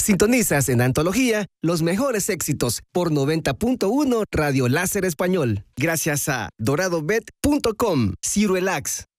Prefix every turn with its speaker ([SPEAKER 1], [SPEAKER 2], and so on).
[SPEAKER 1] Sintonizas en Antología los mejores éxitos por 90.1 Radio Láser Español. Gracias a doradobet.com, Cirelax,